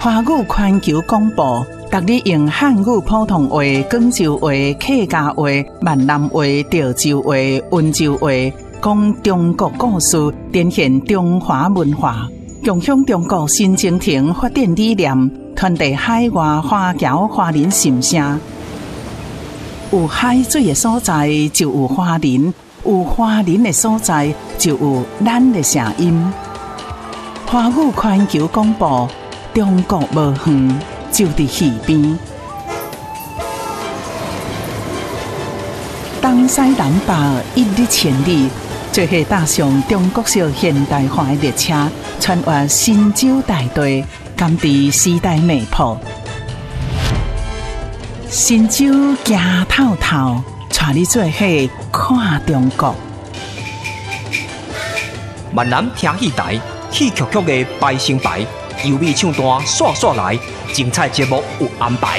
华语环球广播，逐日用汉语普通话、广州话、客家话、闽南话、潮州话、温州话，讲中国故事，展现中华文化，共享中国新征程发展理念，传递海外华侨华人心声。有海水的所在，就有华人；有华人的所在，就有咱的声音。华语环球广播，中国无远，就伫耳边。东西南北一日千里，做伙踏上中国式现代化的列车，穿越神州大地，甘伫时代脉搏。神州行透透，带你做伙看中国。 闽南听戏台，戏曲曲的排成排，优美唱段刷刷来，精彩节目有安排。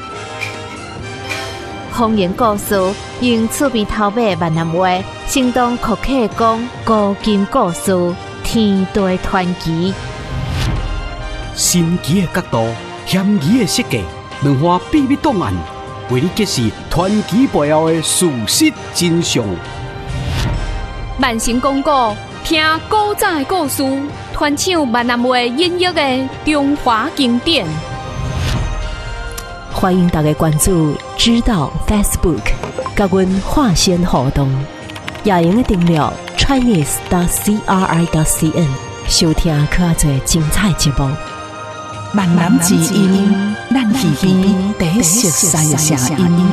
方言故事用厝边头尾闽南话，生动酷客讲古今故事，天地传奇。 神奇的角度，险疑的设计，文化秘密档案，为你揭示传奇背后的事实真相。 慢声广告，听古早的故事，传唱闽南话音乐的中华经典。 欢迎大家关注知道 Facebook， 甲阮化线互动，也用个订阅 Chinese.CRI.CN， 收听较侪精彩节目。 闽南之音，咱耳边第一熟悉的声音。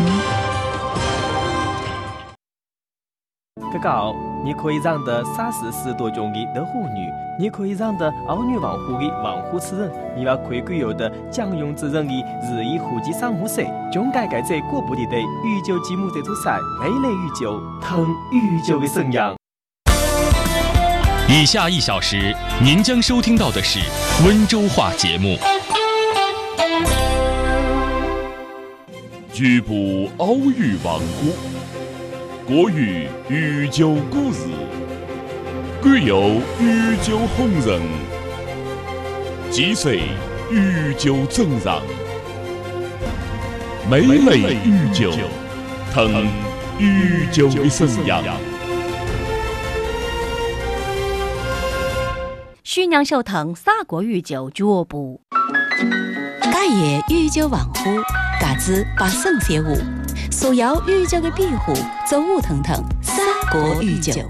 哥哥，你可以让的30多种的的妇女，你可以让的儿女王户的王户之人，你要可以有的将用之人的日益户籍上户社，总该在过不的的御酒节目这组赛，美丽御酒，疼御酒的生养。 以下1小时，您将收听到的是温州话节目。 局部奥语王国，国语御酒故事，贵有御酒红人，几岁御酒正让，美美御酒，疼御酒的生养。 徐娘秀腾法国御酒俱乐部， 家业御酒王户，嘎子把圣写舞，所要御酒的庇护，走舞腾腾，法国御酒。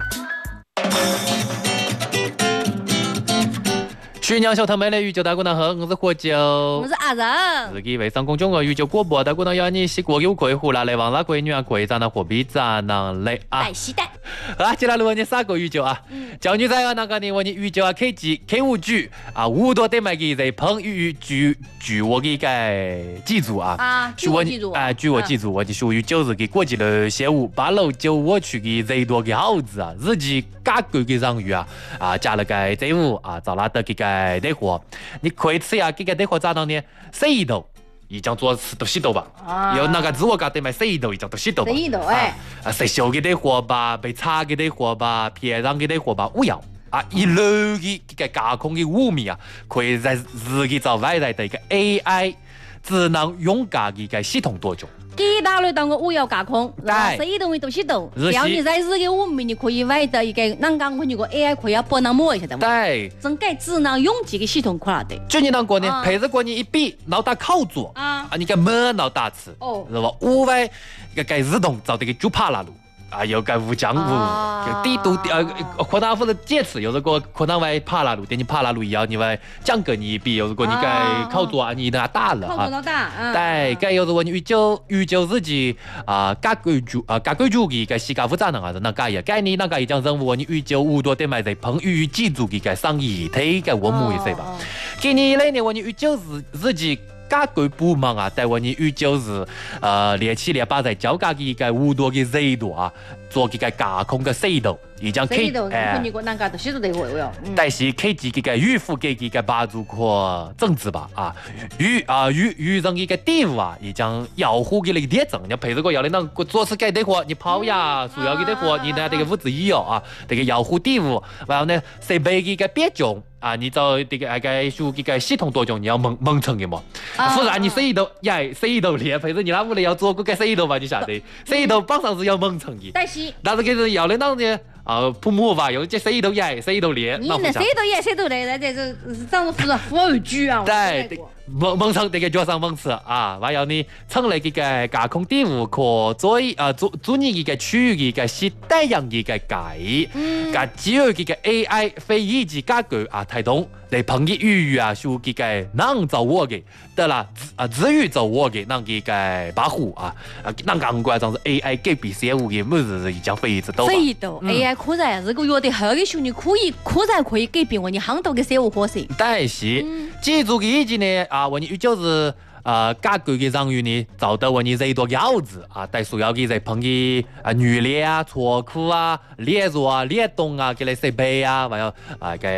徐娘小腾美丽御酒大姑娘好，我是火酒， 我是阿仁。 自己微商公众号御酒广播大姑娘要你西国有贵户啦，来往啦贵女啊贵长的货币长能来啊。 来西带。 啊，接下来我你3个御酒啊，叫你在那个呢，我你御酒啊 K5 句啊，5多得买给在朋友据我给记住啊。 啊，据我记住啊，据我记住，我就属于就是给过去了些物，把楼就我去给最多的好子啊，自己嘎狗给上鱼啊，加了个这物啊，找拉的给个得货，你可以吃呀，给个得货咋当呢？谁头？一张桌子都洗到吧，有那个自我家得买谁头一张都洗到吧，谁修给得货吧，被擦给得货吧，别让给得货吧，不要啊！一楼的这个架空的物米啊，可以在自己找外来的一个 AI 智能用家的一个系统当中。 给大类当个物要架空，然后谁东西都洗到，只要你在这个物米，你可以外的一个那刚我那个 AI 可以要帮那么一下的嘛。 对， 整个智能用这个系统过来的。 就你那个呢，陪着过你一比脑打靠左啊，你个没脑打吃，是吧？屋外个自动找这个就怕拉路。啊，有个武将武，地都扩大或者介词，有的个扩大为帕拉路，等你帕拉路一样，你为降个你比，有的个你该靠左啊，你那大了啊，对，该有的个你预究自己各规矩的个世界复杂能啊，那该也该你那个一张任务，你预究5多得买在朋友记住的个上议题个我们一些吧，给你来呢，我你预究自己。各个部门啊，台湾的宇宙是列7列8在交界的一个5多的制度啊，做一个架空的制度， 伊将谁都你个那个都写出来会哟。 但是科技这个渔夫给这个帮助可政治吧啊，渔人一个地务啊，伊将要护给那个点证，你配这个要的那个做事改的话，你跑呀，主要给的话，你的这个物资也要啊，这个要护地务，然后呢，设备一个变种。啊，你找这个那个属这个系统当中，你要蒙成的嘛，不然你谁都练，配着你那屋里要做个谁都吧，你晓得，谁都榜上是要蒙成的。 但是给人要的那呢，父母吧，用这谁都练， 你那谁都演，谁都练，这是长得富而居啊。 对。蒙成这个脚上蒙吃啊，还要你成立这个架空地务，可做你这个区域这个是带样这个改，只有这个 AI 非一级架构啊推动，来碰的语啊，属这个能做我的，得啦至于做我的，能这个保护啊，那刚关键是 AI 改变生活的每日已经非常多。 非常 AI 可在如果有的好的时候，你可以改变我你很多的生活方式。 但是记住一句呢我你就是架构的人员呢，找到我你最多要子啊，但需要给在碰的语言啊、错库啊、连入啊、联动啊，给来设备啊，还有